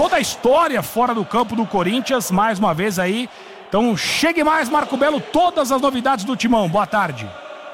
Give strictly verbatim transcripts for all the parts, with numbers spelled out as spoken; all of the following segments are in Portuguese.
toda a história fora do campo do Corinthians, mais uma vez aí. Então chegue mais, Marco Belo, todas as novidades do Timão. Boa tarde.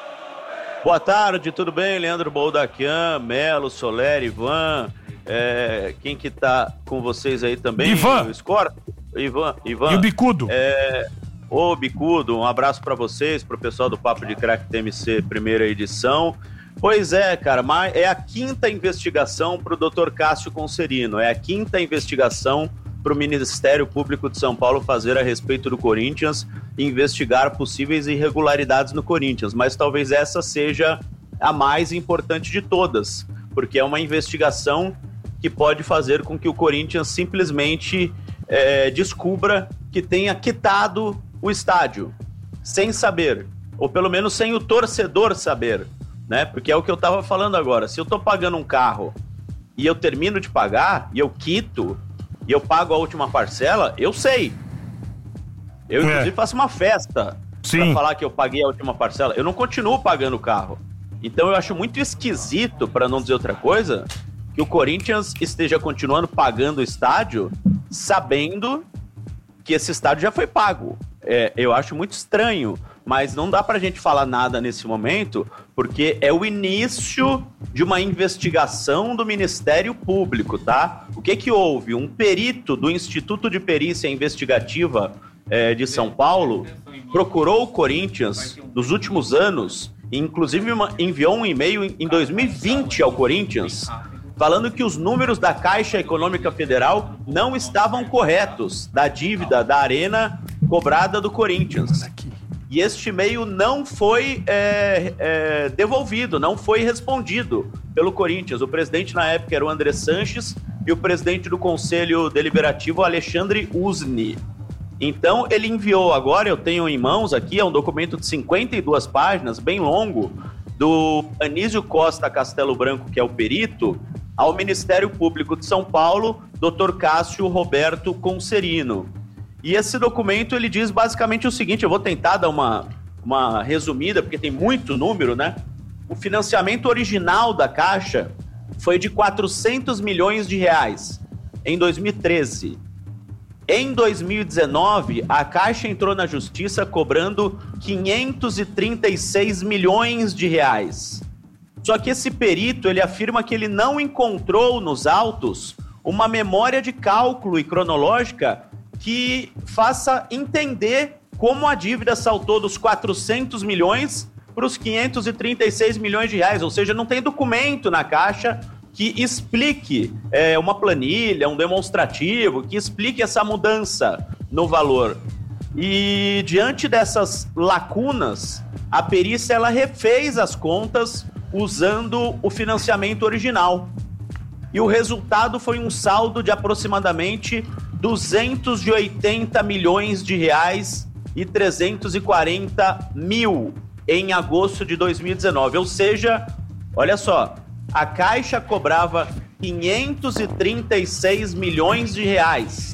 Boa tarde, tudo bem? Leandro Boldaquian, Melo, Soler, Ivan, é, quem que tá com vocês aí também? Ivan. O Scor... Ivan, Ivan. E o Bicudo. É... Ô, Bicudo, um abraço pra vocês, pro pessoal do Papo de Crack T M C, primeira edição. Pois é, cara, mas é a quinta investigação pro doutor Cássio Conserino, é a quinta investigação para o Ministério Público de São Paulo fazer a respeito do Corinthians e investigar possíveis irregularidades no Corinthians, mas talvez essa seja a mais importante de todas, porque é uma investigação que pode fazer com que o Corinthians simplesmente é, descubra que tenha quitado o estádio, sem saber, ou pelo menos sem o torcedor saber, né? Porque é o que eu estava falando agora, se eu estou pagando um carro e eu termino de pagar e eu quito, e eu pago a última parcela, eu sei. Eu, inclusive, é. faço uma festa para falar que eu paguei a última parcela. Eu não continuo pagando o carro. Então, eu acho muito esquisito, para não dizer outra coisa, que o Corinthians esteja continuando pagando o estádio, sabendo que esse estádio já foi pago. É, eu acho muito estranho, mas não dá pra gente falar nada nesse momento, porque é o início de uma investigação do Ministério Público, tá? O que que houve? Um perito do Instituto de Perícia Investigativa é, de São Paulo procurou o Corinthians nos últimos anos, e inclusive uma, enviou um e-mail em, em dois mil e vinte ao Corinthians, falando que os números da Caixa Econômica Federal não estavam corretos, da dívida da Arena cobrada do Corinthians. E este e-mail não foi é, é, devolvido, não foi respondido pelo Corinthians. O presidente na época era o André Sanches e o presidente do Conselho Deliberativo, Alexandre Usni. Então ele enviou agora, eu tenho em mãos aqui, é um documento de cinquenta e duas páginas, bem longo, do Anísio Costa Castelo Branco, que é o perito, ao Ministério Público de São Paulo, doutor Cássio Roberto Conserino. E esse documento, ele diz basicamente o seguinte, eu vou tentar dar uma, uma resumida, porque tem muito número, né? O financiamento original da Caixa foi de quatrocentos milhões de reais em dois mil e treze. Em dois mil e dezenove, a Caixa entrou na Justiça cobrando quinhentos e trinta e seis milhões de reais. Só que esse perito, ele afirma que ele não encontrou nos autos uma memória de cálculo e cronológica que faça entender como a dívida saltou dos quatrocentos milhões para os quinhentos e trinta e seis milhões de reais, ou seja, não tem documento na Caixa que explique é, uma planilha, um demonstrativo, que explique essa mudança no valor. E diante dessas lacunas, a perícia ela refez as contas usando o financiamento original. E o resultado foi um saldo de aproximadamente duzentos e oitenta milhões de reais e trezentos e quarenta mil em agosto de dois mil e dezenove. Ou seja, olha só, a Caixa cobrava quinhentos e trinta e seis milhões de reais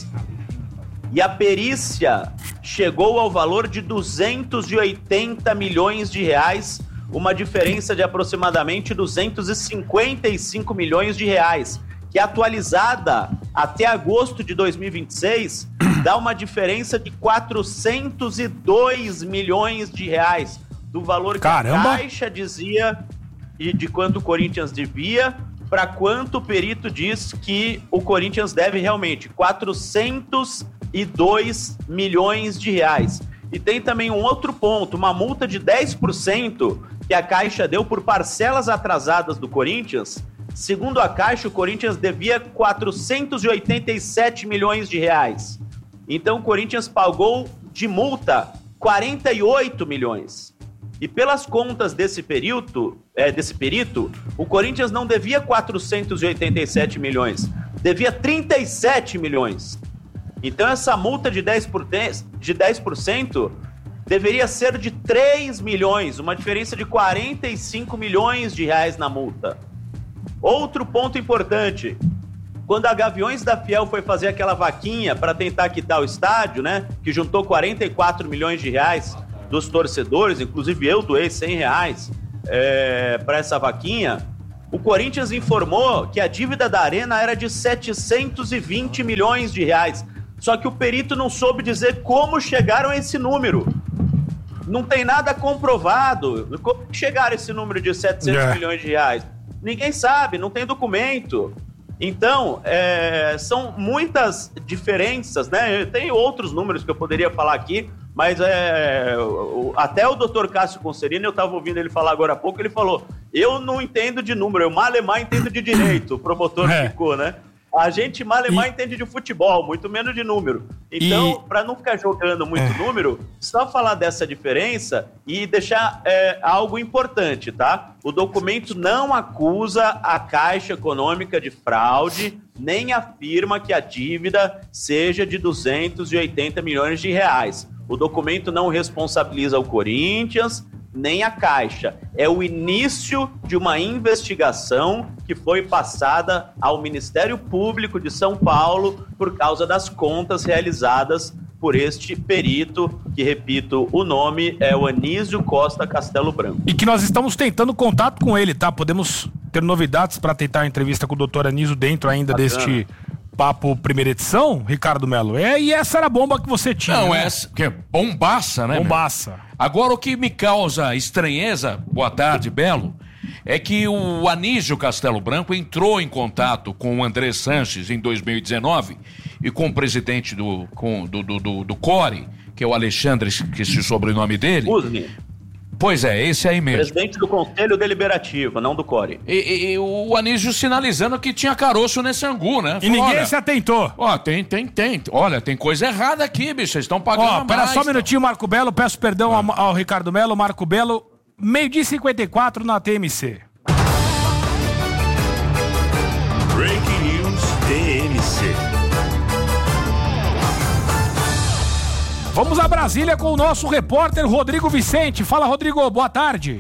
e a perícia chegou ao valor de duzentos e oitenta milhões de reais, uma diferença de aproximadamente duzentos e cinquenta e cinco milhões de reais, que atualizada até agosto de dois mil e vinte e seis, dá uma diferença de quatrocentos e dois milhões de reais, do valor que Caramba. a Caixa dizia de, de quanto o Corinthians devia, para quanto o perito diz que o Corinthians deve realmente, quatrocentos e dois milhões de reais. E tem também um outro ponto, uma multa de dez por cento que a Caixa deu por parcelas atrasadas do Corinthians. Segundo a Caixa, o Corinthians devia quatrocentos e oitenta e sete milhões de reais. Então o Corinthians pagou de multa quarenta e oito milhões. E pelas contas desse perito, é, desse perito, o Corinthians não devia quatrocentos e oitenta e sete milhões, devia trinta e sete milhões. Então essa multa de dez por cento deveria ser de três milhões, uma diferença de quarenta e cinco milhões de reais na multa. Outro ponto importante, quando a Gaviões da Fiel foi fazer aquela vaquinha para tentar quitar o estádio, né, que juntou quarenta e quatro milhões de reais dos torcedores, inclusive eu doei cem reais é, para essa vaquinha, O Corinthians informou que a dívida da Arena era de setecentos e vinte milhões de reais. Só que o perito não soube dizer como chegaram a esse número. Não tem nada comprovado. Como chegaram a esse número de setecentos é. milhões de reais? Ninguém sabe, não tem documento. Então, é, são muitas diferenças, né? Tem outros números que eu poderia falar aqui, mas é, até o doutor Cássio Concerini, eu estava ouvindo ele falar agora há pouco, ele falou, eu não entendo de número, eu malemar entendo de direito, o promotor é. ficou, né? A gente malemar e... entende de futebol, muito menos de número. Então, e... para não ficar jogando muito é. número, só falar dessa diferença e deixar é, algo importante, tá? O documento não acusa a Caixa Econômica de fraude, nem afirma que a dívida seja de duzentos e oitenta milhões de reais. O documento não responsabiliza o Corinthians, nem a Caixa. É o início de uma investigação que foi passada ao Ministério Público de São Paulo por causa das contas realizadas por este perito, que, repito, o nome é o Anísio Costa Castelo Branco. E que nós estamos tentando contato com ele, tá? Podemos ter novidades para tentar a entrevista com o doutor Anísio dentro ainda Bacana. deste Papo Primeira Edição, Ricardo Melo. É, e essa era a bomba que você tinha. Não, né? essa que é bombaça, né? Bombaça. Meu? Agora, o que me causa estranheza, boa tarde, Belo, é que o Anísio Castelo Branco entrou em contato com o André Sanches em dois mil e dezenove e com o presidente do, com, do, do, do, do Core, que é o Alexandre, que esse sobrenome dele. Usni. Pois é, esse aí mesmo. Presidente do Conselho Deliberativo, não do Core. E, e, e o Anísio sinalizando que tinha caroço nesse angu, né? E Falou, ninguém olha, se atentou. Ó, tem, tem, tem. Olha, tem coisa errada aqui, bicho. Vocês estão pagando ó, mais. Pera só um minutinho, Marco Belo. Peço perdão ao, ao Ricardo Melo. Marco Belo, meio-dia e cinquenta e quatro na T M C. Breaking News T M C. Vamos a Brasília com o nosso repórter Rodrigo Vicente. Fala, Rodrigo, boa tarde.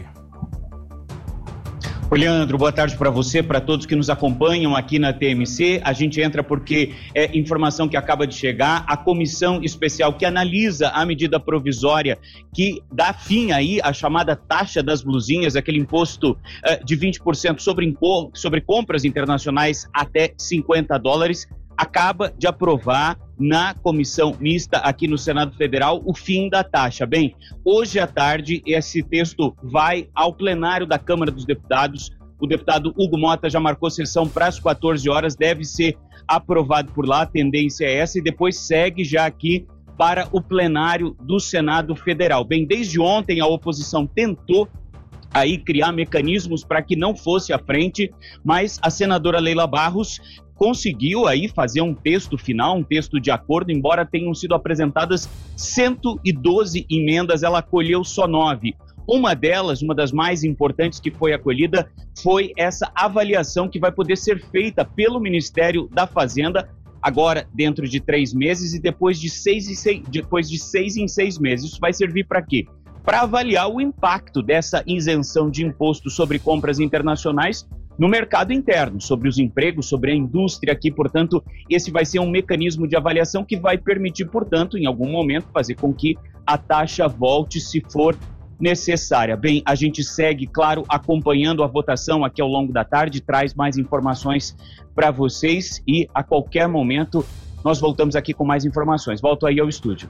Oi, Leandro, boa tarde para você, para todos que nos acompanham aqui na T M C. A gente entra porque é informação que acaba de chegar. A comissão especial que analisa a medida provisória que dá fim aí à chamada taxa das blusinhas, aquele imposto uh, de vinte por cento sobre, impo- sobre compras internacionais até cinquenta dólares, acaba de aprovar na comissão mista aqui no Senado Federal o fim da taxa. Bem, hoje à tarde esse texto vai ao plenário da Câmara dos Deputados. O deputado Hugo Mota já marcou sessão para as quatorze horas, deve ser aprovado por lá, a tendência é essa, e depois segue já aqui para o plenário do Senado Federal. Bem, desde ontem a oposição tentou aí criar mecanismos para que não fosse à frente, mas a senadora Leila Barros conseguiu aí fazer um texto final, um texto de acordo, embora tenham sido apresentadas cento e doze emendas, ela acolheu só nove. Uma delas, uma das mais importantes que foi acolhida, foi essa avaliação que vai poder ser feita pelo Ministério da Fazenda, agora dentro de três meses e depois de seis, em seis, depois de seis em seis meses. Isso vai servir para quê? Para avaliar o impacto dessa isenção de imposto sobre compras internacionais no mercado interno, sobre os empregos, sobre a indústria aqui. Portanto, esse vai ser um mecanismo de avaliação que vai permitir, portanto, em algum momento, fazer com que a taxa volte se for necessária. Bem, a gente segue, claro, acompanhando a votação aqui ao longo da tarde, traz mais informações para vocês e a qualquer momento nós voltamos aqui com mais informações. Volto aí ao estúdio.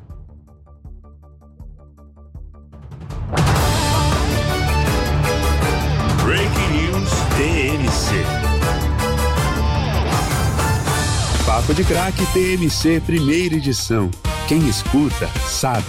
Breaking News T M C. Papo de Craque T M C, primeira edição. Quem escuta, sabe.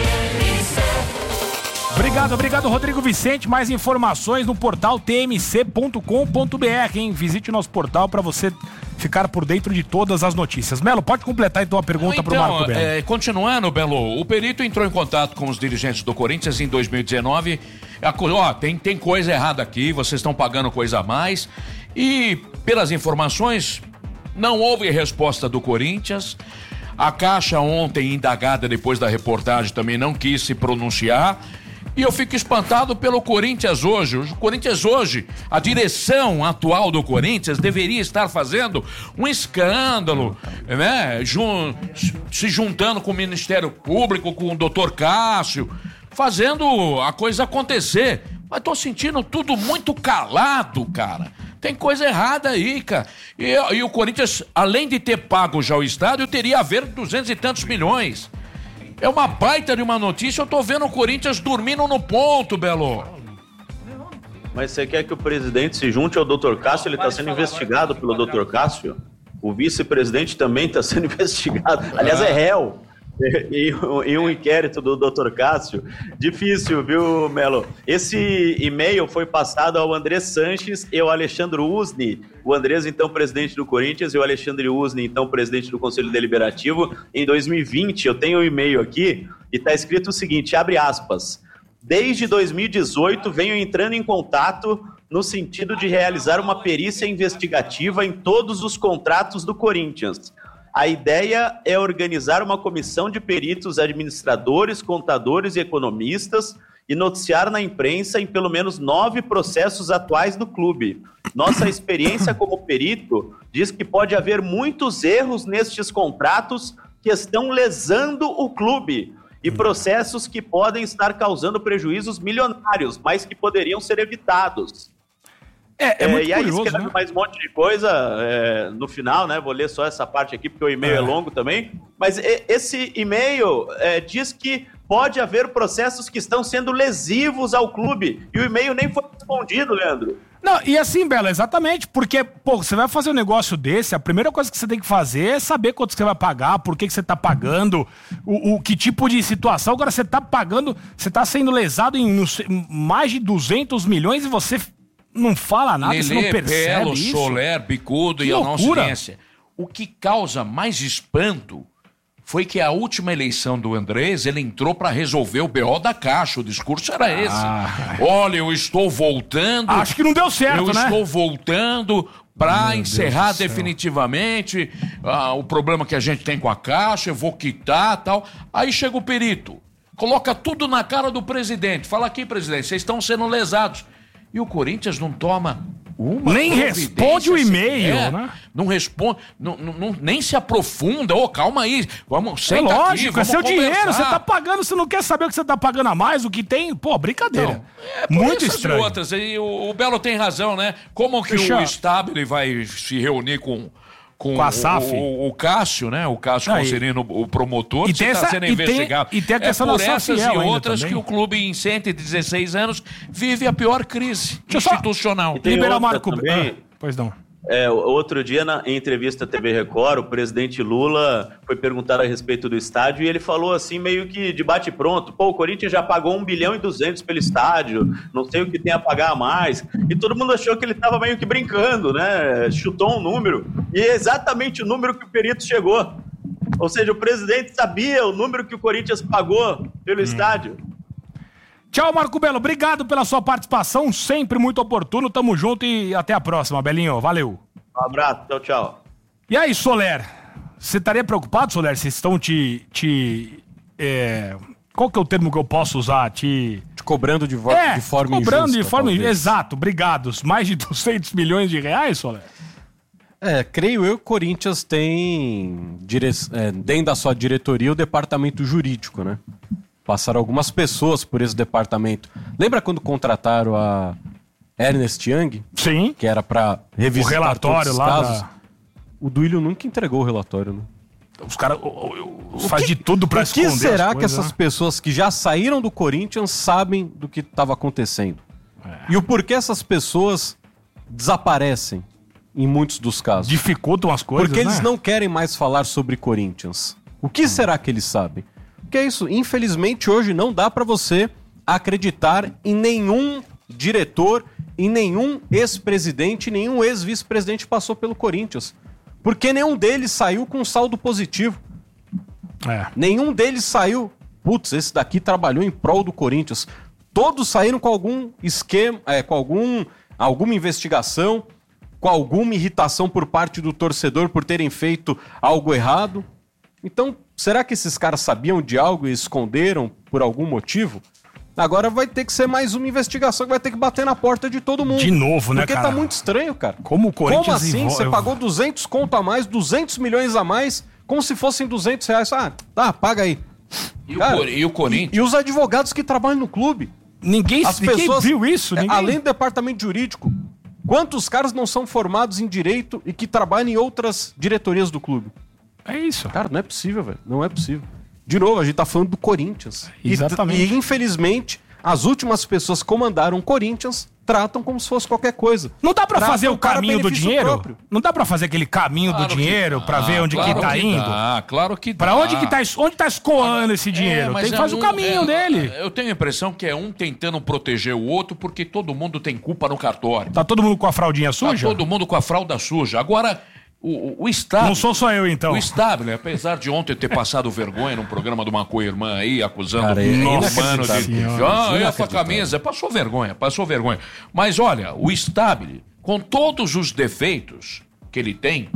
Obrigado, obrigado, Rodrigo Vicente. Mais informações no portal t m c ponto com ponto b r, hein? Visite o nosso portal para você ficar por dentro de todas as notícias. Melo, pode completar então a pergunta para o então, Marco Belo. É, continuando, Belo, o perito entrou em contato com os dirigentes do Corinthians em dois mil e dezenove. Ó, tem, tem coisa errada aqui, vocês estão pagando coisa a mais. E, pelas informações, não houve resposta do Corinthians. A Caixa ontem, indagada depois da reportagem, também não quis se pronunciar. E eu fico espantado pelo Corinthians hoje. O Corinthians hoje, a direção atual do Corinthians deveria estar fazendo um escândalo, né? Jun, se juntando com o Ministério Público, com o doutor Cássio, fazendo a coisa acontecer. Mas tô sentindo tudo muito calado, cara. Tem coisa errada aí, cara. E, e o Corinthians, além de ter pago já o estádio, teria a ver duzentos e tantos milhões. É uma baita de uma notícia, eu tô vendo o Corinthians dormindo no ponto, Belo. Mas você quer que o presidente se junte ao doutor Cássio? Ele está sendo investigado pelo doutor Cássio. O vice-presidente também está sendo investigado. Aliás, é réu. E, e um inquérito do doutor Cássio. Difícil, viu, Melo? Esse e-mail foi passado ao André Sanches e ao Alexandre Usni. O Andrés, então, presidente do Corinthians, e o Alexandre Usni, então, presidente do Conselho Deliberativo, em dois mil e vinte. Eu tenho um e-mail aqui e está escrito o seguinte, abre aspas. Desde dois mil e dezoito, venho entrando em contato no sentido de realizar uma perícia investigativa em todos os contratos do Corinthians. A ideia é organizar uma comissão de peritos, administradores, contadores e economistas e noticiar na imprensa em pelo menos nove processos atuais do clube. Nossa experiência como perito diz que pode haver muitos erros nestes contratos que estão lesando o clube e processos que podem estar causando prejuízos milionários, mas que poderiam ser evitados. É, é, é muito e aí curioso, escreve né? mais um monte de coisa é, no final, né? Vou ler só essa parte aqui, porque o e-mail é, é longo também. Mas e, esse e-mail é, diz que pode haver processos que estão sendo lesivos ao clube. E o e-mail nem foi respondido, Leandro. Não, e assim, Bela, exatamente, porque, pô, você vai fazer um negócio desse, a primeira coisa que você tem que fazer é saber quanto você vai pagar, por que, que você tá pagando, o, o que tipo de situação. Agora, você tá pagando, você tá sendo lesado em no, mais de duzentos milhões e você não fala nada, Lelê, você não percebe Belo, isso. Soler, Bicudo Que e a loucura. nossa audiência. O que causa mais espanto foi que a última eleição do Andrés, ele entrou para resolver o B O da Caixa. O discurso era esse. Ah. Olha, eu estou voltando. Acho que não deu certo, eu né? Eu estou voltando para encerrar Deus definitivamente ah, o problema que a gente tem com a Caixa, eu vou quitar e tal. Aí chega o perito, coloca tudo na cara do presidente. Fala aqui, presidente, vocês estão sendo lesados. E o Corinthians não toma uma nem responde o e-mail, sequer, né? Não responde, não, não, nem se aprofunda. Ô, oh, calma aí, vamos, É senta lógico, aqui, é vamos seu conversar. dinheiro, você tá pagando, você não quer saber o que você tá pagando a mais, o que tem, pô, brincadeira. Não, é por muito essas estranho. E outras, e o, o Belo tem razão, né? Como que Deixa... o Stabile vai se reunir com... Com, com a S A F. O, o, o Cássio, né? O Cássio Não, Concerino, o promotor, e que tem está essa- sendo e tem- investigado. e tem a questão é por da S A F essas e ainda outras também. que o clube, em cento e dezesseis anos, vive a pior crise Deixa eu só- institucional. E tem Liberar o outra Marco... também. Ah, pois não. É, outro dia, na em entrevista à T V Record, o presidente Lula foi perguntado a respeito do estádio e ele falou assim, meio que de bate-pronto, pô, o Corinthians já pagou um bilhão e duzentos pelo estádio, não sei o que tem a pagar a mais. E todo mundo achou que ele estava meio que brincando, né? Chutou um número. E é exatamente o número que o perito chegou. Ou seja, o presidente sabia o número que o Corinthians pagou pelo hum. estádio. Tchau, Marco Belo. Obrigado pela sua participação, sempre muito oportuno. Tamo junto e até a próxima, Belinho. Valeu. Um abraço, tchau, tchau. E aí, Soler? Você estaria preocupado, Soler, se estão te... te é... Qual que é o termo que eu posso usar? Te... Te cobrando de, vo- é, de forma cobrando injusta, de forma talvez. Exato, obrigado. Mais de duzentos milhões de reais, Soler? É, creio eu que o Corinthians tem, dire... é, dentro da sua diretoria, o departamento jurídico, né? Passaram algumas pessoas por esse departamento. Lembra quando contrataram a Ernest Young? Sim. Que era pra revisitar O relatório todos os lá casos? da- O Duílio nunca entregou o relatório, né? Os caras fazem de tudo pra O que esconder será as que coisas, essas né? pessoas que já saíram do Corinthians sabem do que estava acontecendo? É. E o porquê essas pessoas desaparecem em muitos dos casos? Dificultam as coisas, Porque eles né? não querem mais falar sobre Corinthians. O que será que eles sabem? Porque é isso, infelizmente hoje não dá pra você acreditar em nenhum diretor, em nenhum ex-presidente, nenhum ex-vice-presidente que passou pelo Corinthians. Porque nenhum deles saiu com saldo positivo. É. Nenhum deles saiu, putz, esse daqui trabalhou em prol do Corinthians. Todos saíram com algum esquema, é, com algum, alguma investigação, com alguma irritação por parte do torcedor por terem feito algo errado. Então, será que esses caras sabiam de algo e esconderam por algum motivo? Agora vai ter que ser mais uma investigação que vai ter que bater na porta de todo mundo. De novo, né, Porque cara? tá muito estranho, cara. Como o Corinthians Como assim? envol- Você pagou duzentos conto a mais, duzentos milhões a mais, como se fossem duzentos reais. Ah, tá, paga aí. E o, Cara, Cor- e o Corinthians? E, e os advogados que trabalham no clube. Ninguém, As ninguém pessoas, viu isso, é, ninguém... além do departamento jurídico, Quantos caras não são formados em direito e que trabalham em outras diretorias do clube? É isso. Cara, não é possível, velho. Não é possível. De novo, a gente tá falando do Corinthians. Exatamente. E, e infelizmente, as últimas pessoas que comandaram o Corinthians tratam como se fosse qualquer coisa. Não dá pra Tratam fazer o o cara caminho do benefício dinheiro? próprio. Não dá pra fazer aquele caminho Claro do que dinheiro dá, pra ver onde claro que tá que indo? dá, claro que Pra dá. onde que tá, onde tá escoando esse dinheiro? É, mas Tem que é fazer o um- caminho é, dele. Eu tenho a impressão que é um tentando proteger o outro porque todo mundo tem culpa no cartório. Tá todo mundo com a fraldinha Tá suja? todo mundo com a fralda suja. Agora, o, o, o Estado... Não sou só eu, então. O Stabile, apesar de ontem ter passado vergonha num programa de uma co-irmã aí, acusando Cara, é o Nossa humano de... Senhora. Ah, é a Inacreditável. camisa. Passou vergonha, passou vergonha. Mas olha, o Stabile, com todos os defeitos que ele tem,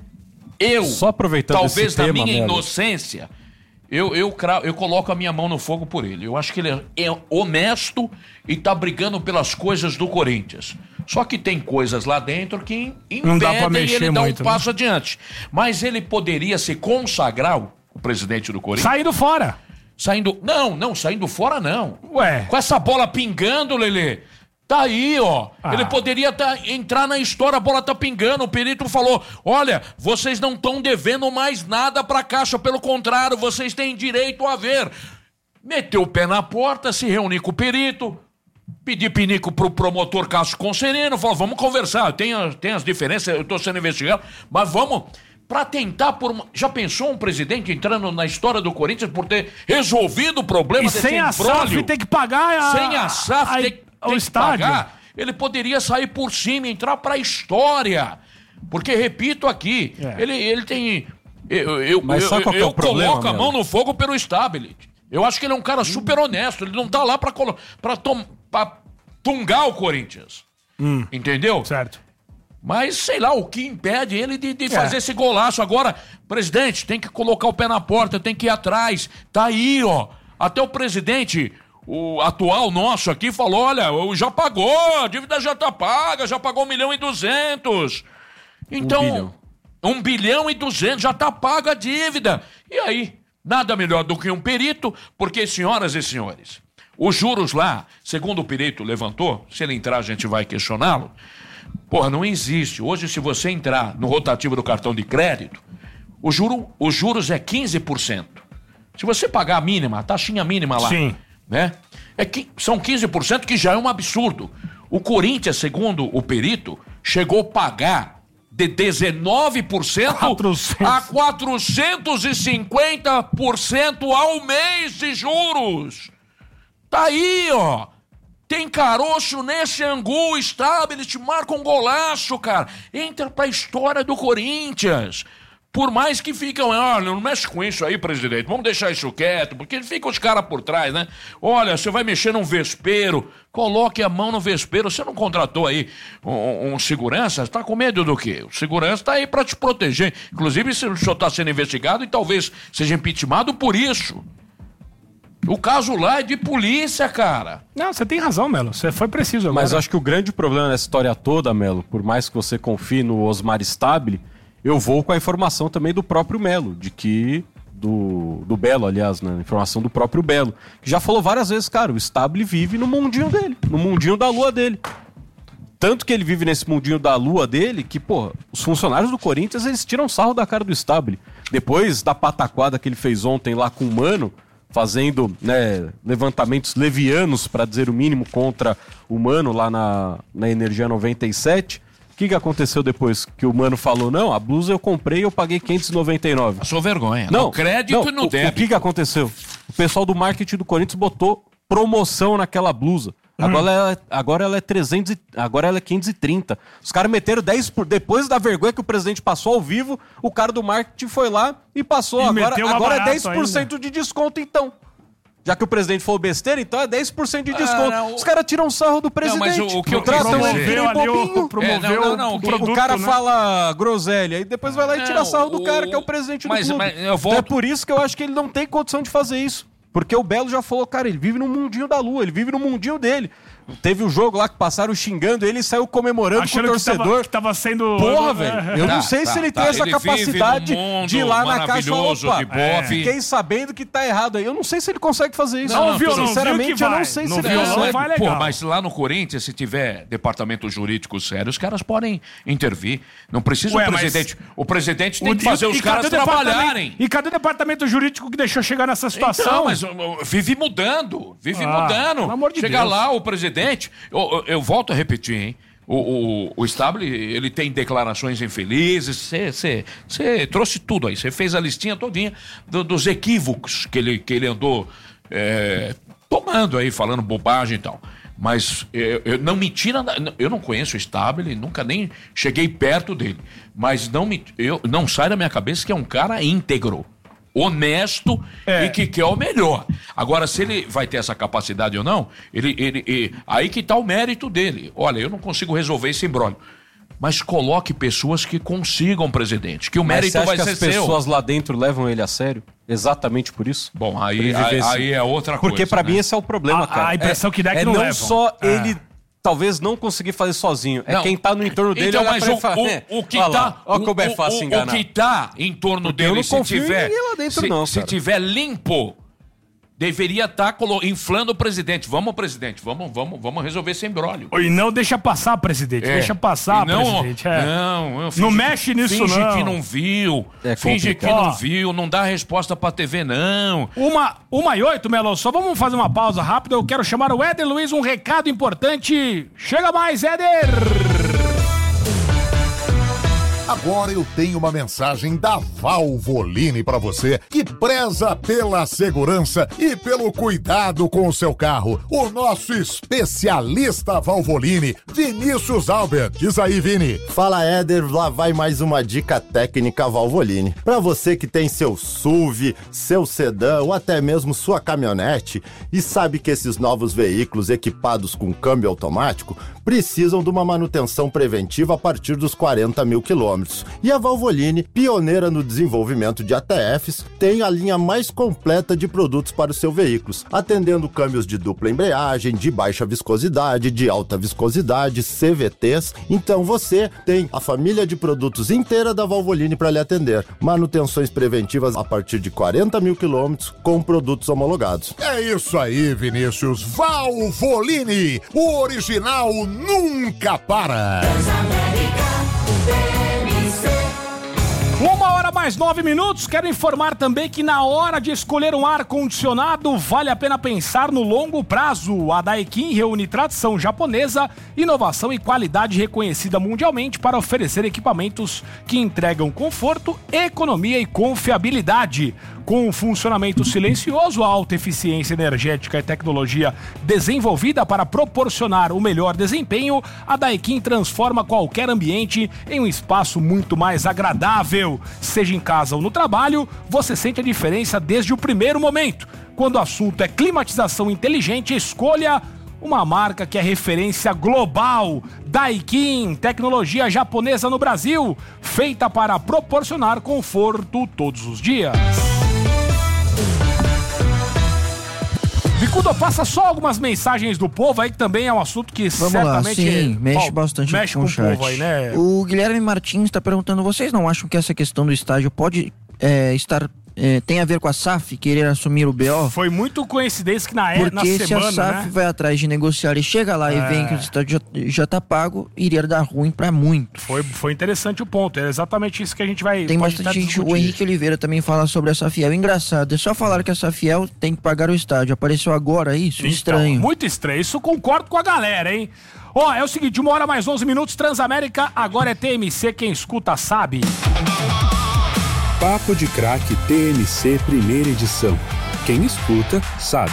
eu, Só aproveitando talvez esse na tema, minha Melo. inocência, eu, eu, cra- eu coloco a minha mão no fogo por ele. Eu acho que ele é é honesto e tá brigando pelas coisas do Corinthians. Só que tem coisas lá dentro que Não dá pra impedem mexer ele dar um muito, né? passo adiante. Mas ele poderia se consagrar, o presidente do Corinthians, Saindo fora. saindo... Não, não, saindo fora não. Ué. Com essa bola pingando, Lelê. Tá aí, ó. Ah. Ele poderia tá, entrar na história, a bola tá pingando. O perito falou: olha, vocês não estão devendo mais nada pra Caixa, pelo contrário, vocês têm direito a ver. Meteu o pé na porta, se reunir com o perito, pedir pinico pro promotor Cássio Conserino, falou: vamos conversar, tem, a- tem as diferenças, eu tô sendo investigado, mas vamos. Pra tentar por uma... Já pensou um presidente entrando na história do Corinthians por ter resolvido o problema E desse sem a S A F imbróglio? tem que pagar a... Sem a S A F a- tem, tem o que estádio. pagar, ele poderia sair por cima, entrar pra história. Porque, repito aqui, É. ele, ele tem... Eu, eu, Mas eu, sabe qual que é eu o problema, coloco a mão Melo? no fogo pelo Stability. Eu acho que ele é um cara super honesto, ele não tá lá pra, colo- pra, tom- pra tungar o Corinthians. Entendeu? Certo. Mas, sei lá, o que impede ele de, de É. fazer esse golaço. Agora, presidente, tem que colocar o pé na porta, tem que ir atrás. Tá aí, ó. Até o presidente, o atual nosso aqui, falou: olha, eu já pagou, a dívida já tá paga, já pagou um milhão e duzentos. Então, bilhão. um bilhão e duzentos, já tá paga a dívida. E aí, nada melhor do que um perito, porque, senhoras e senhores, os juros lá, segundo o perito levantou, se ele entrar a gente vai questioná-lo, porra, não existe. Hoje, se você entrar no rotativo do cartão de crédito, o juro, os juros é quinze por cento. Se você pagar a mínima, a taxinha mínima lá, Sim. né? É que são quinze por cento, que já é um absurdo. O Corinthians, segundo o perito, chegou a pagar de dezenove por cento quatrocentos. a quatrocentos e cinquenta por cento ao mês de juros. Tá aí, ó. Tem caroço nesse angu, Stability, marca um golaço, cara. Entra pra história do Corinthians. Por mais que ficam, olha, não mexe com isso aí, presidente, vamos deixar isso quieto, porque fica os caras por trás, né? Olha, você vai mexer num vespeiro, coloque a mão no vespeiro. Você não contratou aí um, um segurança? Tá com medo do quê? O segurança tá aí pra te proteger. Inclusive, se o senhor tá sendo investigado e talvez seja impeachmentado por isso. O caso lá é de polícia, cara. Não, você tem razão, Melo. Você foi preciso agora. Mas eu acho que o grande problema nessa história toda, Melo, por mais que você confie no Osmar Stabile, eu vou com a informação também do próprio Melo, de que... Do, do Belo, aliás, né? Informação do próprio Belo, que já falou várias vezes, cara, o Stabile vive no mundinho dele, no mundinho da lua dele. Tanto que ele vive nesse mundinho da lua dele, que, pô, os funcionários do Corinthians, eles tiram sarro da cara do Stabile. Depois da pataquada que ele fez ontem lá com o Mano, fazendo, né, levantamentos levianos, para dizer o mínimo, contra o Mano lá na, na Energia noventa e sete. O que, que aconteceu depois? Que o Mano falou: não, a blusa eu comprei e eu paguei quinhentos e noventa e nove. Passou vergonha. Não, No crédito não, e no o, débito. O que, que aconteceu? O pessoal do marketing do Corinthians botou promoção naquela blusa. Agora, ela, agora ela é trezentos e, agora ela é quinhentos e trinta. Os caras meteram dez por... Depois da vergonha que o presidente passou ao vivo, o cara do marketing foi lá e passou. E Agora, meteu uma agora é barato dez por cento de desconto, então. Já que o presidente falou besteira, então é dez por cento de desconto. Ah, não, Os caras tiram sarro do presidente. mas o- o que eu tratam quis ele dizer- que nem ali o, bobinho. promoveu É, não, não, não, o o que- produto, O cara né? fala groselha e depois vai lá e tira Não, sarro do o- cara, que é o presidente mas- do clube. mas eu volto- Então é por isso que eu acho que ele não tem condição de fazer isso. Porque o Belo já falou, cara, ele vive no mundinho da lua, ele vive no mundinho dele. Teve um jogo lá que passaram xingando ele e saiu comemorando Achando com o torcedor. Que tava, que tava sendo... Porra, velho. Eu Tá, não sei tá, se ele tá. tem essa Ele capacidade vive num mundo de ir lá na caixa e falar, maravilhoso opa, de bofe. fiquei sabendo que tá errado aí. Eu não sei se ele consegue fazer isso. Não, viu, não, Sinceramente, viu que eu vai. não sei Não se viu, ele não consegue. vai legal. Pô, mas lá no Corinthians, se tiver departamento jurídico sério, os caras podem intervir. Não precisa Ué, o mas- presidente. O presidente tem O- que fazer e- os e caras cadê o departamento- trabalharem. E cadê o departamento jurídico que deixou chegar nessa situação? Então, mas uh, uh, vive mudando, vive Ah, mudando. pelo amor de Chega Deus. lá o presidente, eu, eu, eu volto a repetir, hein? O, o, o Stable, ele tem declarações infelizes, você trouxe tudo aí, você fez a listinha todinha do- dos equívocos que ele, que ele andou é, tomando aí, falando bobagem e tal. Mas eu, eu- não me tira, da- eu não conheço o Stable, nunca nem cheguei perto dele, mas não, me, eu, não sai da minha cabeça que é um cara íntegro, honesto É. e que quer o melhor. Agora, se ele vai ter essa capacidade ou não, ele, ele, ele- aí que está o mérito dele. Olha, eu não consigo resolver esse imbróglio. Mas coloque pessoas que consigam, presidente, que o Mas mérito você acha vai que ser as seu. pessoas lá dentro levam ele a sério? Exatamente por isso? Bom, aí, Ele vive aí, esse- aí é outra coisa. Porque pra né? mim esse é o problema, A- cara. a impressão é, que dá é que é não não levam. só É. ele talvez não conseguir fazer sozinho, é Não. quem tá no entorno dele Então, olha mas pra ele o, e fala, é, o, o que olha lá, tá. ó como é o- fácil o, enganar. O que tá em torno Porque eu dele, não se confio em tiver. ninguém lá dentro se, não, se cara. tiver limpo, deveria estar inflando o presidente. Vamos, presidente, vamos, vamos, vamos resolver esse imbróglio. E não deixa passar, presidente. É. Deixa passar, E não, presidente. É. Não, eu Não mexe nisso, finge não. que não viu. É finge que complicado. não viu. Não dá resposta pra T V, não. Uma, uma e oito, Melo. Só vamos fazer uma pausa rápida. Eu quero chamar o Éder Luiz, um recado importante. Chega mais, Éder! Agora eu tenho uma mensagem da Valvoline para você que preza pela segurança e pelo cuidado com o seu carro. O nosso especialista Valvoline, Vinícius Albert. Diz aí, Vini. Fala, Éder, lá vai mais uma dica técnica Valvoline. Para você que tem seu S U V, seu sedã ou até mesmo sua caminhonete e sabe que esses novos veículos equipados com câmbio automático precisam de uma manutenção preventiva a partir dos quarenta mil quilômetros. E a Valvoline, pioneira no desenvolvimento de A T Fs, tem a linha mais completa de produtos para os seus veículos, atendendo câmbios de dupla embreagem, de baixa viscosidade, de alta viscosidade, C V Ts. Então você tem a família de produtos inteira da Valvoline para lhe atender. Manutenções preventivas a partir de quarenta mil quilômetros com produtos homologados. É isso aí, Vinícius. Valvoline, o original nunca para. Uma hora mais nove minutos. Quero informar também que na hora de escolher um ar-condicionado, vale a pena pensar no longo prazo. A Daikin reúne tradição japonesa, inovação e qualidade reconhecida mundialmente para oferecer equipamentos que entregam conforto, economia e confiabilidade. Com um funcionamento silencioso, alta eficiência energética e tecnologia desenvolvida para proporcionar o melhor desempenho, a Daikin transforma qualquer ambiente em um espaço muito mais agradável. Seja em casa ou no trabalho, você sente a diferença desde o primeiro momento. Quando o assunto é climatização inteligente, escolha uma marca que é referência global. Daikin, tecnologia japonesa no Brasil, feita para proporcionar conforto todos os dias. Bicudo, passa só algumas mensagens do povo aí, que também é um assunto que Vamos lá, certamente... sim, mexe Paulo, bastante mexe com, com o o chat. povo aí, né? O Guilherme Martins está perguntando, vocês não acham que essa questão do estágio pode é, estar... É, tem a ver com a S A F querer assumir o B O? Foi muito coincidência que na, é, na Porque semana, se a S A F né? vai atrás de negociar e chega lá É. e vem que o estádio já, já tá pago, iria dar ruim pra muito. Foi, foi interessante o ponto, é exatamente isso que a gente vai... Tem pode bastante até gente, discutir. o Henrique Oliveira também fala sobre essa Fiel. Engraçado, é só falar que essa Fiel tem que pagar o estádio. Apareceu agora isso? Então, Estranho. muito estranho, isso concordo com a galera, hein? Ó, é o seguinte, uma hora mais onze minutos, Transamérica, agora é T M C, quem escuta sabe. Papo de Craque T M C Primeira Edição. Quem escuta, sabe.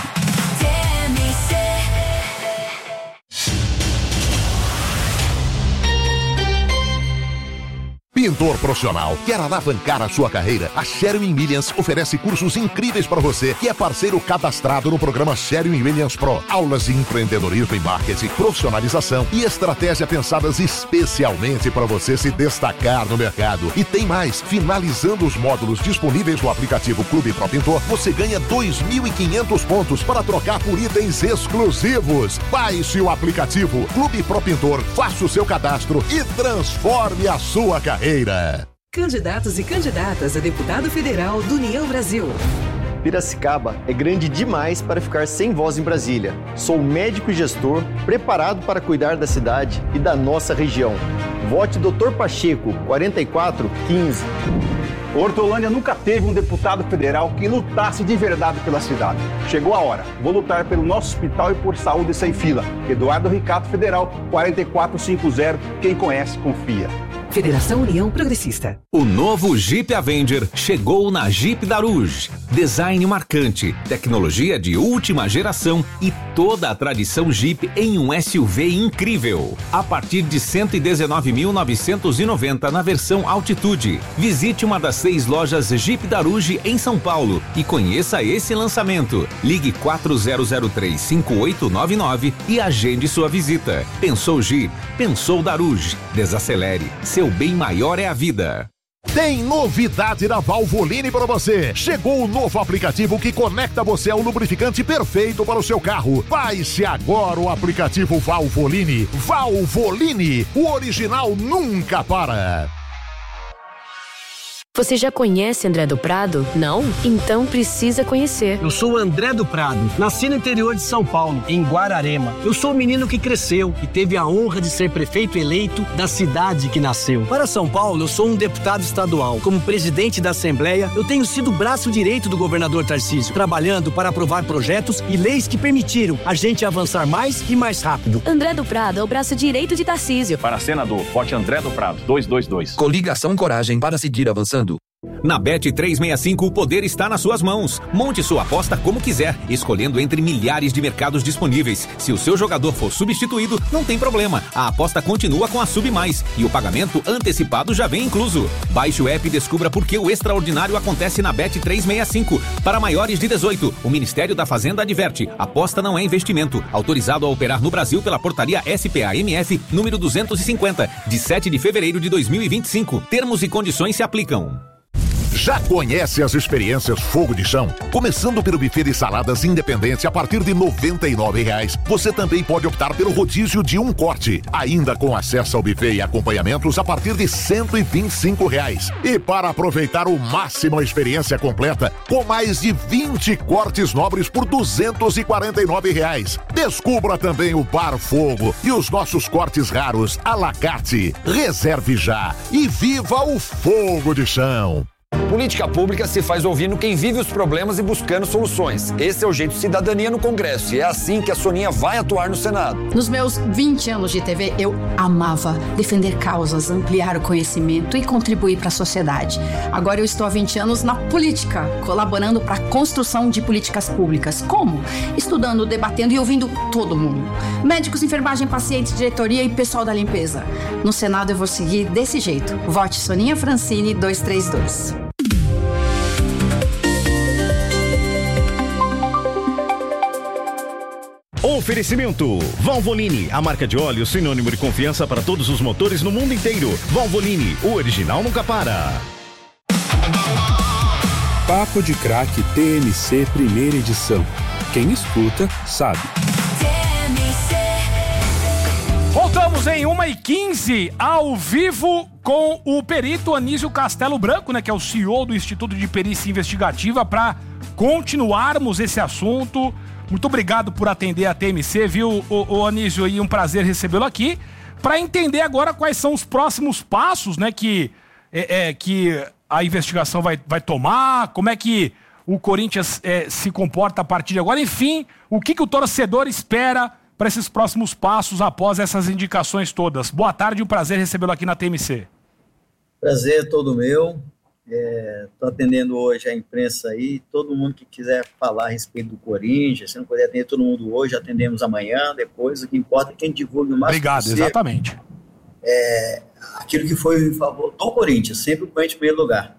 Pintor profissional, quer alavancar a sua carreira? A Sherwin Williams oferece cursos incríveis para você, que é parceiro cadastrado no programa Sherwin Williams Pro. Aulas de empreendedorismo e marketing, profissionalização e estratégia pensadas especialmente para você se destacar no mercado. E tem mais, finalizando os módulos disponíveis no aplicativo Clube Pro Pintor, você ganha dois mil e quinhentos pontos para trocar por itens exclusivos. Baixe o aplicativo Clube Pro Pintor, faça o seu cadastro e transforme a sua carreira. Candidatos e candidatas a deputado federal do União Brasil. Piracicaba é grande demais para ficar sem voz em Brasília. Sou médico e gestor, preparado para cuidar da cidade e da nossa região. Vote doutor Pacheco, quarenta e quatro quinze. Hortolândia nunca teve um deputado federal que lutasse de verdade pela cidade. Chegou a hora. Vou lutar pelo nosso hospital e por saúde sem fila. Eduardo Ricato Federal, quarenta e quatro cinquenta. Quem conhece, confia. Federação União Progressista. O novo Jeep Avenger chegou na Jeep Daruge. Design marcante, tecnologia de última geração e toda a tradição Jeep em um S U V incrível. A partir de cento e dezenove mil novecentos e noventa na versão Altitude. Visite uma das seis lojas Jeep Daruge em São Paulo e conheça esse lançamento. Ligue quatro zero zero três, cinco oito nove nove e agende sua visita. Pensou Jeep? Pensou Daruge. Desacelere. Seu bem maior é a vida. Tem novidade na Valvoline para você. Chegou o novo aplicativo que conecta você ao lubrificante perfeito para o seu carro. Baixe agora o aplicativo Valvoline. Valvoline, o original nunca para. Você já conhece André do Prado? Não? Então precisa conhecer. Eu sou o André do Prado, nasci no interior de São Paulo, em Guararema. Eu sou o menino que cresceu e teve a honra de ser prefeito eleito da cidade que nasceu. Para São Paulo, eu sou um deputado estadual. Como presidente da Assembleia, eu tenho sido o braço direito do governador Tarcísio, trabalhando para aprovar projetos e leis que permitiram a gente avançar mais e mais rápido. André do Prado é o braço direito de Tarcísio. Para senador, vote André do Prado, dois dois dois. Coligação Coragem para seguir avançando. Na Bet trezentos e sessenta e cinco, o poder está nas suas mãos. Monte sua aposta como quiser, escolhendo entre milhares de mercados disponíveis. Se o seu jogador for substituído, não tem problema. A aposta continua com a Sub Mais e o pagamento antecipado já vem incluso. Baixe o app e descubra por que o extraordinário acontece na Bet trezentos e sessenta e cinco. Para maiores de dezoito, o Ministério da Fazenda adverte: aposta não é investimento. Autorizado a operar no Brasil pela portaria S P A M F número duzentos e cinquenta, de sete de fevereiro de dois mil e vinte e cinco. Termos e condições se aplicam. Já conhece as experiências Fogo de Chão? Começando pelo buffet de saladas independente a partir de noventa e nove reais. Você também pode optar pelo rodízio de um corte, ainda com acesso ao buffet e acompanhamentos a partir de cento e vinte e cinco reais. E para aproveitar o máximo a experiência completa, com mais de vinte cortes nobres por duzentos e quarenta e nove reais. Descubra também o Bar Fogo e os nossos cortes raros à la carte. Reserve já e viva o Fogo de Chão. Política pública se faz ouvindo quem vive os problemas e buscando soluções. Esse é o jeito de cidadania no Congresso e é assim que a Soninha vai atuar no Senado. Nos meus vinte anos de T V, eu amava defender causas, ampliar o conhecimento e contribuir para a sociedade. Agora eu estou há vinte anos na política, colaborando para a construção de políticas públicas. Como? Estudando, debatendo e ouvindo todo mundo. Médicos, enfermagem, pacientes, diretoria e pessoal da limpeza. No Senado eu vou seguir desse jeito. Vote Soninha Francini dois três dois. Oferecimento Valvoline, a marca de óleo sinônimo de confiança para todos os motores no mundo inteiro. Valvoline, o original nunca para. Papo de Craque T M C primeira edição. Quem escuta, sabe. Voltamos em uma e quinze, ao vivo, com o perito Anísio Castelo Branco, né, que é o C E O do Instituto de Perícia Investigativa, para continuarmos esse assunto. Muito obrigado por atender a T M C, viu, o, o Anísio, e um prazer recebê-lo aqui, para entender agora quais são os próximos passos, né, que, é, é, que a investigação vai, vai tomar, como é que o Corinthians é, se comporta a partir de agora, enfim, o que, que o torcedor espera para esses próximos passos após essas indicações todas. Boa tarde, um prazer recebê-lo aqui na T M C. Prazer todo meu. Estou é, atendendo hoje a imprensa aí, todo mundo que quiser falar a respeito do Corinthians, se não puder atender todo mundo hoje, atendemos amanhã, depois, o que importa é quem divulgue o máximo Obrigado, possível. Exatamente. é, aquilo que foi em favor do Corinthians, sempre o Corinthians em primeiro lugar.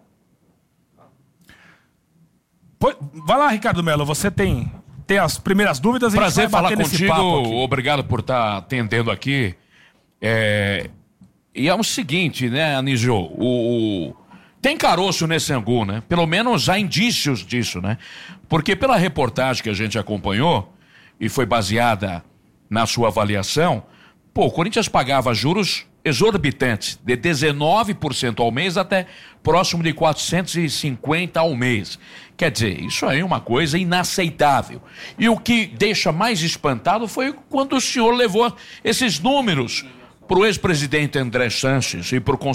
Pô, vai lá, Ricardo Melo, você tem, tem as primeiras dúvidas. Prazer a gente vai falar bater nesse contigo, papo aqui. obrigado por estar atendendo aqui. É, e é o seguinte, né, Anísio, o, o, tem caroço nesse angu, né? Pelo menos há indícios disso, né? Porque pela reportagem que a gente acompanhou, e foi baseada na sua avaliação, pô, o Corinthians pagava juros exorbitantes, de dezenove por cento ao mês até próximo de quatrocentos e cinquenta ao mês. Quer dizer, isso aí é uma coisa inaceitável. E o que deixa mais espantado foi quando o senhor levou esses números para o ex-presidente André Sanches e para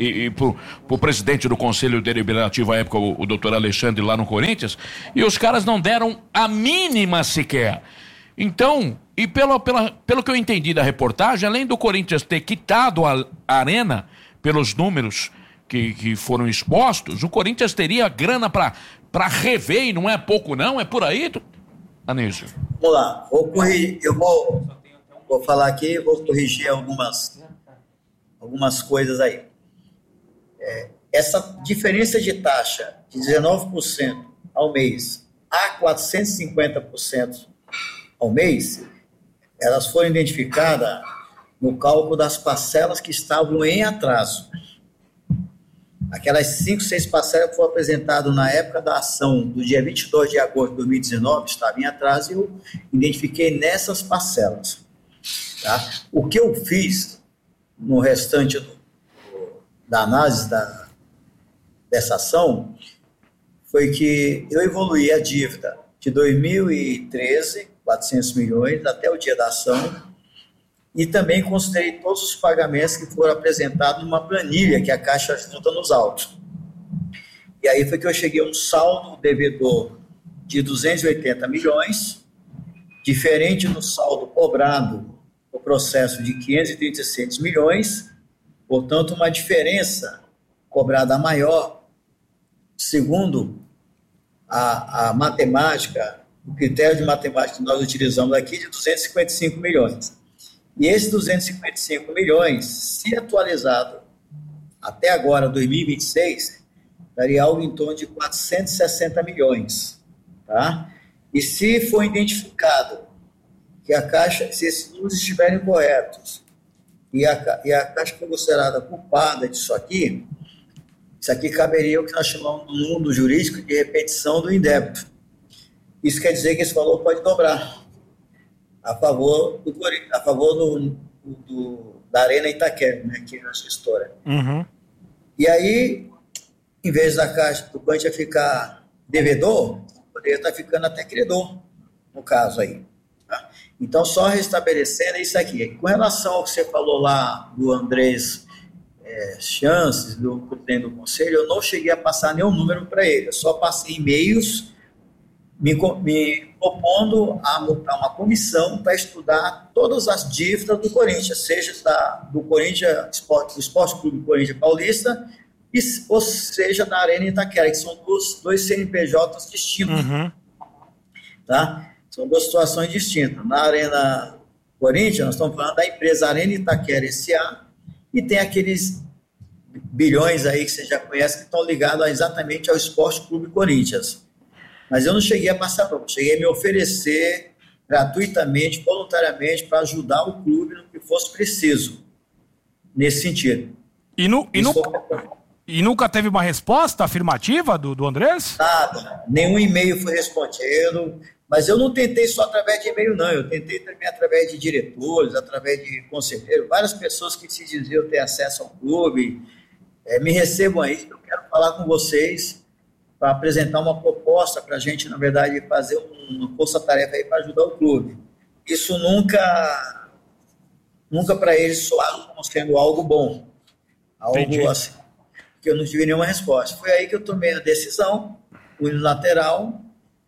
o presidente do Conselho Deliberativo à época, o, o doutor Alexandre, lá no Corinthians, e os caras não deram a mínima sequer. Então, e pelo, pela, pelo que eu entendi da reportagem, além do Corinthians ter quitado a, a arena pelos números que, que foram expostos, o Corinthians teria grana para rever, e não é pouco não, é por aí, tu... Anísio? Vamos lá, vou corrigir, eu vou, vou falar aqui, vou corrigir algumas, algumas coisas aí. É, essa diferença de taxa de dezenove por cento ao mês a quatrocentos e cinquenta por cento ao mês, elas foram identificadas no cálculo das parcelas que estavam em atraso. Aquelas cinco, seis parcelas que foram apresentadas na época da ação do dia vinte e dois de agosto de dois mil e dezenove, estavam em atraso e eu identifiquei nessas parcelas. Tá? O que eu fiz no restante do, da análise da, dessa ação foi que eu evoluí a dívida de dois mil e treze, quatrocentos milhões, até o dia da ação, e também considerei todos os pagamentos que foram apresentados numa planilha que a Caixa ajuda nos autos. E aí foi que eu cheguei a um saldo devedor de duzentos e oitenta milhões, diferente do saldo cobrado no processo de quinhentos e trinta e seis milhões, portanto, uma diferença cobrada maior, segundo a, a matemática, o critério de matemática que nós utilizamos aqui, de duzentos e cinquenta e cinco milhões. E esses duzentos e cinquenta e cinco milhões, se atualizado até agora, dois mil e vinte e seis, daria algo em torno de quatrocentos e sessenta milhões. Tá? E se for identificado que a Caixa, se esses números estiverem corretos, e a, e a Caixa for considerada culpada disso aqui, isso aqui caberia o que nós chamamos no mundo jurídico de repetição do indébito. Isso quer dizer que esse valor pode dobrar a favor do, a favor do, do, da Arena Itaquera, né, que é a gestora. Uhum. E aí, em vez da Caixa do Corinthians ficar devedor, poderia estar ficando até credor, no caso aí. Tá? Então, só restabelecendo isso aqui. Com relação ao que você falou lá do Andrés é, Chances, do presidente do Conselho, eu não cheguei a passar nenhum número para ele, eu só passei e-mails me, me propondo a montar uma comissão para estudar todas as dívidas do Corinthians, seja da, do Corinthians Esporte, do Esporte Clube Corinthians Paulista, e, ou seja da Arena Itaquera, que são dois, dois C N P Js distintos. Uhum. Tá? São duas situações distintas. Na Arena Corinthians, nós estamos falando da empresa Arena Itaquera S A, e tem aqueles bilhões aí que você já conhece que estão ligados exatamente ao Esporte Clube Corinthians. Mas eu não cheguei a passar, não. Cheguei a me oferecer gratuitamente, voluntariamente, para ajudar o clube no que fosse preciso, nesse sentido. E, nu, e, nunca, e nunca teve uma resposta afirmativa do, do Andrés? Nada. Nenhum e-mail foi respondido. Mas eu não tentei só através de e-mail, não. Eu tentei também através de diretores, através de conselheiros, várias pessoas que se diziam ter acesso ao clube. É, me recebam aí, eu quero falar com vocês para apresentar uma proposta para a gente, na verdade, fazer uma força-tarefa aí para ajudar o clube. Isso nunca, nunca para eles soava como sendo algo bom. Algo Entendi. assim, que eu não tive nenhuma resposta. Foi aí que eu tomei a decisão unilateral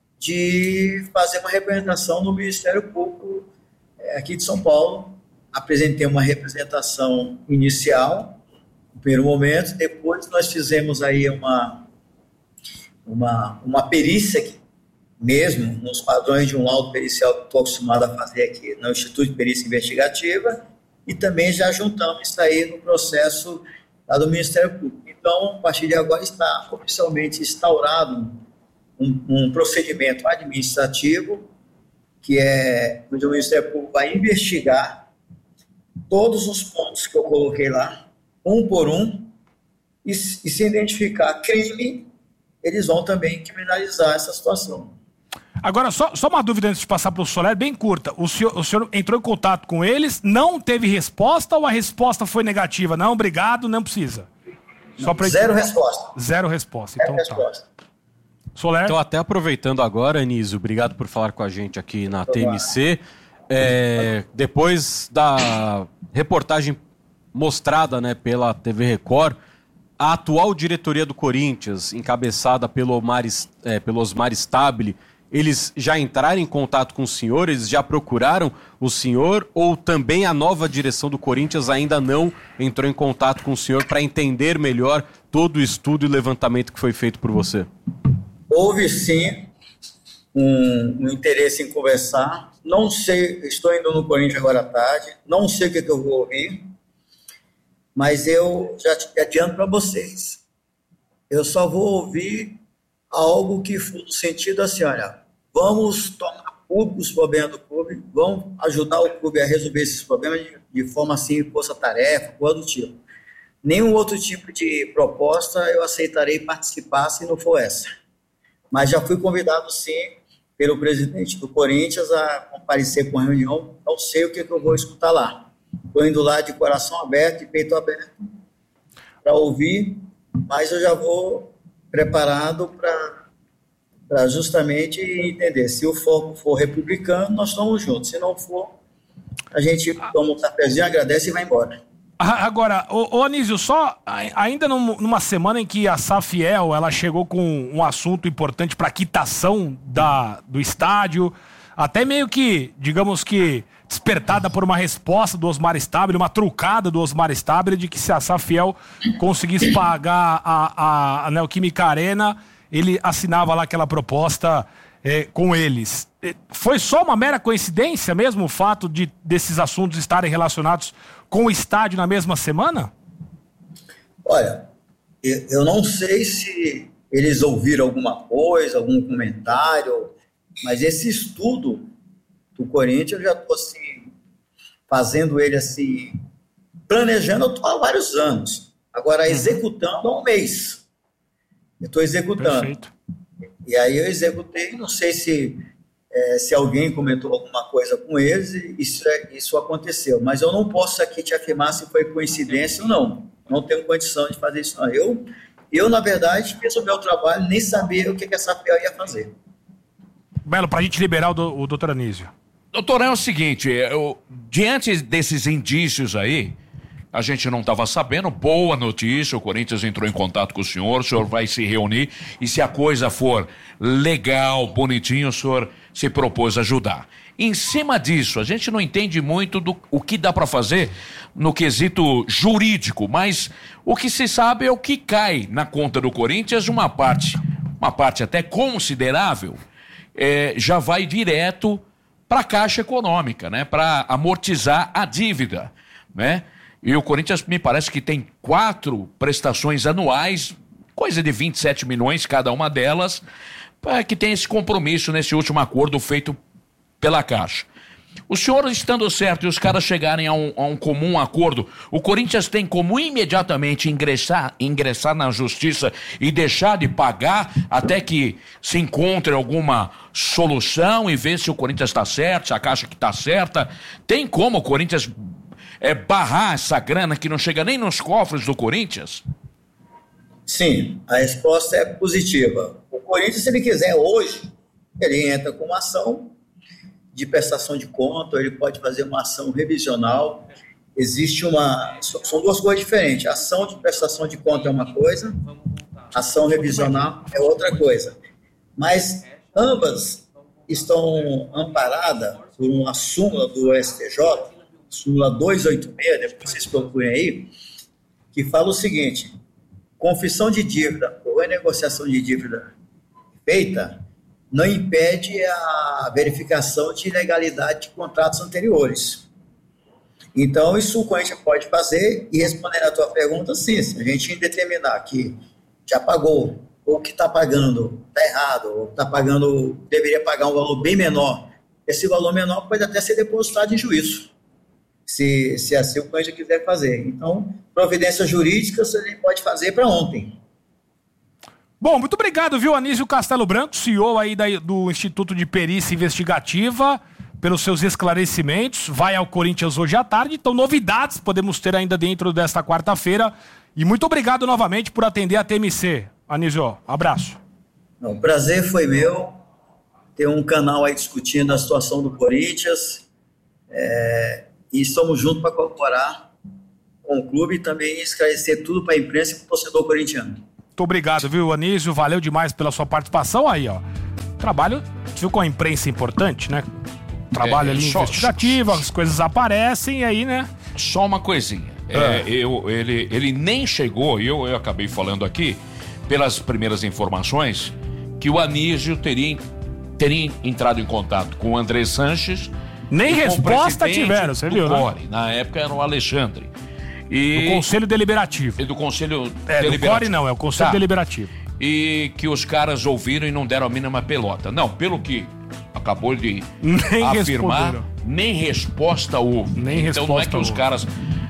de fazer uma representação no Ministério Público é, aqui de São Paulo. Apresentei uma representação inicial, no primeiro momento, depois nós fizemos aí uma, uma, uma perícia aqui, mesmo nos padrões de um laudo pericial que estou acostumado a fazer aqui no Instituto de Perícia Investigativa, e também já juntamos isso aí no processo lá do Ministério Público. Então, a partir de agora está oficialmente instaurado um, um procedimento administrativo que é onde o Ministério Público vai investigar todos os pontos que eu coloquei lá, um por um, e, e se identificar crime, eles vão também criminalizar essa situação. Agora, só, só uma dúvida antes de passar para o Soler, bem curta. O senhor, o senhor entrou em contato com eles, não teve resposta ou a resposta foi negativa? Não, obrigado, não precisa. Só pra... Zero resposta. Zero resposta. Zero então resposta. Tá. Soler? Então, até aproveitando agora, Anísio, obrigado por falar com a gente aqui na T M C. É, depois da reportagem mostrada, né, pela T V Record, a atual diretoria do Corinthians, encabeçada pelo Omar, é, pelo Osmar Stabile, eles já entraram em contato com o senhor? Eles já procuraram o senhor? Ou também a nova direção do Corinthians ainda não entrou em contato com o senhor para entender melhor todo o estudo e levantamento que foi feito por você? Houve sim um, um interesse em conversar. Não sei, estou indo no Corinthians agora à tarde, não sei o que, que eu vou ouvir, mas eu já adianto para vocês. Eu só vou ouvir algo que for no sentido assim, olha, vamos tomar público os problemas do clube, vamos ajudar o clube a resolver esses problemas de, de forma assim, força-tarefa, coisa do tipo. Nenhum outro tipo de proposta eu aceitarei participar se não for essa. Mas já fui convidado, sim, pelo presidente do Corinthians a comparecer com a reunião, não sei o que, que eu vou escutar lá. Estou indo lá de coração aberto e peito aberto para ouvir, mas eu já vou preparado para justamente entender. Se o foco for republicano, nós estamos juntos. Se não for, a gente toma um cafezinho, agradece e vai embora. Agora, ô, ô Anísio, só ainda numa semana em que a Safiel ela chegou com um assunto importante para quitação da, do estádio, até meio que, digamos que, despertada por uma resposta do Osmar Stabile, uma trucada do Osmar Stabile, de que se a Safiel conseguisse pagar a, a, a Neoquímica Arena, ele assinava lá aquela proposta é, com eles. Foi só uma mera coincidência mesmo o fato de desses assuntos estarem relacionados com o estádio na mesma semana? Olha, eu não sei se eles ouviram alguma coisa, algum comentário, mas esse estudo do Corinthians eu já estou assim, fazendo ele assim, planejando eu tô há vários anos. Agora, executando há um mês. Eu estou executando. Perfeito. E aí eu executei, não sei se, é, se alguém comentou alguma coisa com eles, e isso, é, isso aconteceu. Mas eu não posso aqui te afirmar se foi coincidência ou não. Não tenho condição de fazer isso, não. Eu, eu na verdade, fiz o meu trabalho, nem sabia o que, que essa F I A ia fazer. Belo, para a gente liberar o, do, o doutor Anísio. Doutor, é o seguinte, eu, diante desses indícios aí, a gente não estava sabendo, boa notícia, o Corinthians entrou em contato com o senhor, o senhor vai se reunir e se a coisa for legal, bonitinho, o senhor se propôs a ajudar. Em cima disso, a gente não entende muito do o que dá para fazer no quesito jurídico, mas o que se sabe é o que cai na conta do Corinthians, uma parte, uma parte até considerável, é, já vai direto para a Caixa Econômica, né, para amortizar a dívida, né? E o Corinthians me parece que tem quatro prestações anuais, coisa de vinte e sete milhões cada uma delas, para que tem esse compromisso nesse último acordo feito pela Caixa. O senhor estando certo e os caras chegarem a um, a um comum acordo, o Corinthians tem como imediatamente ingressar, ingressar na justiça e deixar de pagar até que se encontre alguma solução e ver se o Corinthians está certo, se a Caixa que está certa. Tem como o Corinthians é, barrar essa grana que não chega nem nos cofres do Corinthians? Sim, a resposta é positiva. O Corinthians, se ele quiser hoje, ele entra com uma ação de prestação de conta, ele pode fazer uma ação revisional. Existe uma... São duas coisas diferentes. A ação de prestação de conta é uma coisa, a ação revisional é outra coisa. Mas ambas estão amparadas por uma súmula do S T J, súmula duzentos e oitenta e seis, depois vocês procurem aí, que fala o seguinte: confissão de dívida ou renegociação de dívida feita não impede a verificação de ilegalidade de contratos anteriores. Então, isso o Corinthians pode fazer e respondendo a tua pergunta, sim, se a gente determinar que já pagou, ou que está pagando está errado, ou está pagando, deveria pagar um valor bem menor, esse valor menor pode até ser depositado em juízo, se, se assim o Corinthians quiser fazer. Então, providências jurídicas a gente pode fazer para ontem. Bom, muito obrigado, viu, Anísio Castelo Branco, C E O aí da, do Instituto de Perícia Investigativa, pelos seus esclarecimentos. Vai ao Corinthians hoje à tarde, então novidades podemos ter ainda dentro desta quarta-feira. E muito obrigado novamente por atender a T M C. Anísio, abraço. Não, o prazer foi meu ter um canal aí discutindo a situação do Corinthians, é, e estamos juntos para colaborar com o clube e também esclarecer tudo para a imprensa e para o torcedor corintiano. Muito obrigado, viu, Anísio? Valeu demais pela sua participação aí, ó. Trabalho, viu, com a imprensa é importante, né? Trabalho é, ali só, investigativo, as coisas aparecem e aí, né? Só uma coisinha. É. É, eu, ele, ele nem chegou, e eu, eu acabei falando aqui, pelas primeiras informações, que o Anísio teria, teria entrado em contato com o André Sanches. Nem resposta tiveram, você viu, Core, né? Na época era o Alexandre. E... Do Conselho Deliberativo. E do Conselho é, Deliberativo. Do Core não, é o Conselho tá. Deliberativo. E que os caras ouviram e não deram a mínima pelota. Não, pelo que acabou de nem afirmar, nem resposta houve. Nem então resposta não é que houve. os caras...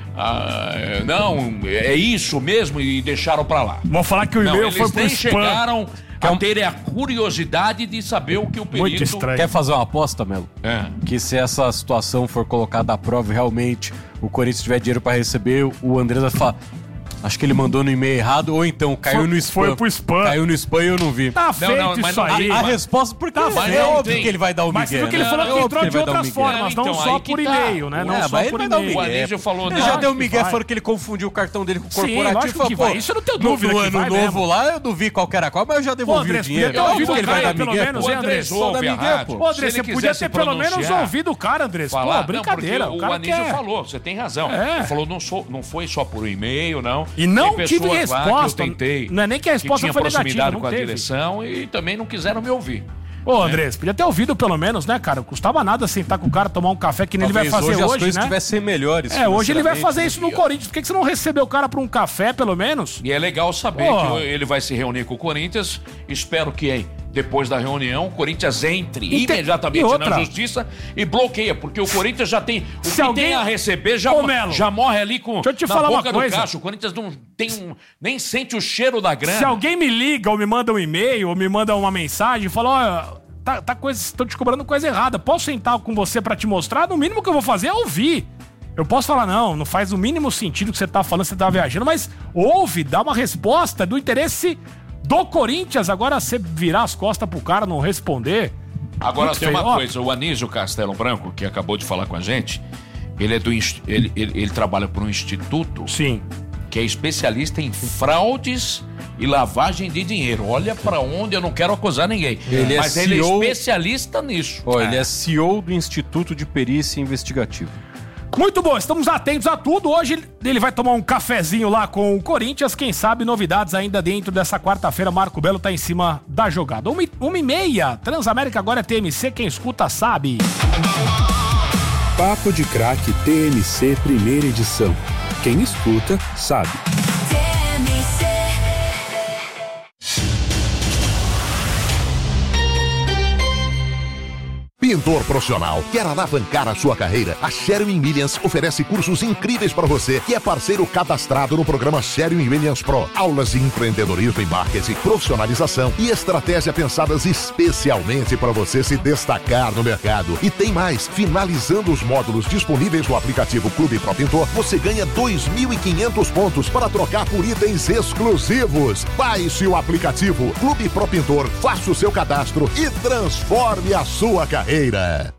Ah, não, é isso mesmo e deixaram pra lá. Vamos falar que o e-mail não, foi pro eles nem spam. chegaram a terem a curiosidade de saber o que o perito... Muito estranho. Quer fazer uma aposta, Melo? É. Que se essa situação for colocada à prova e realmente o Corinthians tiver dinheiro pra receber, o André vai falar... Acho que ele mandou no e-mail errado, ou então caiu foi, no spam. Foi pro spam. Caiu no spam e eu não vi. Tá feito não, não, isso aí. A, a resposta, porque tá é feito. óbvio que ele vai dar o Mas migué. Mas viu que ele né? falou é que entrou de outras um formas, então, não só por tá. e-mail, né? Não é, só por e-mail. O Anísio falou... Ele não, já deu o migué, vai. falando que ele confundiu o cartão dele com o Sim, corporativo. lógico que vai. Isso eu não tenho dúvida no, que ano vai novo mesmo. lá, eu não vi qual que era qual, mas eu já devolvi Pô, o dinheiro. Eu ouvi que ele vai dar pelo migué, menos, pô. hein, André? Só dá migué, pô. Pô, André, você podia ter pelo menos ouvido o cara, André. Pô, brincadeira. O Anísio falou, você tem razão. Ele falou, não foi só por e-mail, não. E não tive resposta. Eu tentei, não é nem que a resposta que foi tinha proximidade negativa, com a teve. direção e também não quiseram me ouvir. Ô, André, é. podia ter ouvido pelo menos, né, cara? Custava nada sentar com o cara, tomar um café que nem ele vai fazer hoje, hoje as coisas né? tivessem melhores. É, hoje ele vai fazer isso no Corinthians. Por que você não recebeu o cara pra um café, pelo menos? E é legal saber Pô. que ele vai se reunir com o Corinthians. Espero que depois da reunião o Corinthians entre e te... imediatamente e na justiça e bloqueia, porque o Corinthians já tem... O se que alguém... tem a receber já, Ô, Melo, já morre ali com deixa eu te na falar boca uma coisa. do caixa. O Corinthians não tem um, nem sente o cheiro da grana. Se alguém me liga ou me manda um e-mail ou me manda uma mensagem e fala, ó... Tá, tá coisa, tô te cobrando coisa errada. Posso sentar com você pra te mostrar? No mínimo que eu vou fazer é ouvir. Eu posso falar, não, não faz o mínimo sentido que você tá falando, você tá viajando, mas ouve, dá uma resposta do interesse do Corinthians. Agora você virar as costas pro cara, não responder. Agora muito tem feio. uma Ó, coisa, o Anísio Castelo Branco, que acabou de falar com a gente, ele é do ele, ele, ele trabalha por um instituto. Sim. Que é especialista em fraudes e lavagem de dinheiro. Olha pra onde, eu não quero acusar ninguém. Ele mas é ele C E O... é especialista nisso. Ó, é. Ele é C E O do Instituto de Perícia Investigativa. Muito bom, estamos atentos a tudo. Hoje ele vai tomar um cafezinho lá com o Corinthians. Quem sabe novidades ainda dentro dessa quarta-feira. Marco Belo tá em cima da jogada. Uma, uma e meia. Transamérica agora é T M C. Quem escuta sabe. Papo de Craque T M C primeira edição. Quem escuta sabe. Pintor profissional, quer alavancar a sua carreira? A Sherwin Williams oferece cursos incríveis para você, que é parceiro cadastrado no programa Sherwin Williams Pro. Aulas de empreendedorismo e marketing, profissionalização e estratégia pensadas especialmente para você se destacar no mercado. E tem mais, finalizando os módulos disponíveis no aplicativo Clube Pro Pintor, você ganha dois mil e quinhentos pontos para trocar por itens exclusivos. Baixe o aplicativo Clube Pro Pintor, faça o seu cadastro e transforme a sua carreira.